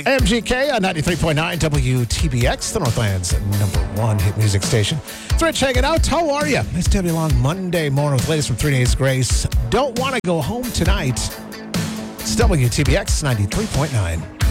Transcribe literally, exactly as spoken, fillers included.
A M G K on ninety-three point nine W T B X, the Northland's number one hit music station. It's Rich hanging out. How are you? Nice to have you along Monday morning with the latest from Three Days Grace. Don't want to go home tonight. It's W T B X ninety-three point nine.